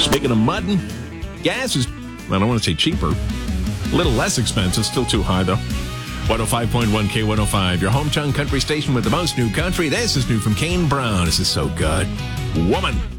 Speaking of mudding, gas is, I don't want to say cheaper, a little less expensive, still too high though. 105.1 K105, your hometown country station with the most new country. This is new from Kane Brown. This is so good. Woman.